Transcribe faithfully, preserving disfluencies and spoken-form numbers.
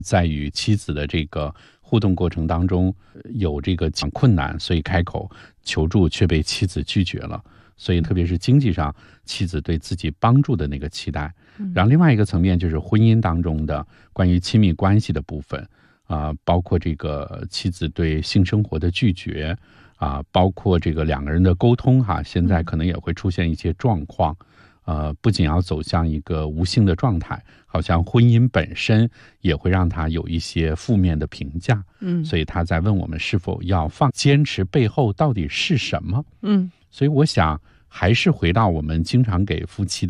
在与妻子的这个互动过程当中有这个讲困难，所以开口求助却被妻子拒绝了。所以特别是经济上妻子对自己帮助的那个期待。然后另外一个层面就是婚姻当中的关于亲密关系的部分啊、呃，包括这个妻子对性生活的拒绝啊、呃，包括这个两个人的沟通哈，现在可能也会出现一些状况。呃，不仅要走向一个无性的状态，好像婚姻本身也会让他有一些负面的评价。嗯，所以他在问我们是否要放坚持背后到底是什么。嗯，所以我想还是回到我们经常给夫妻的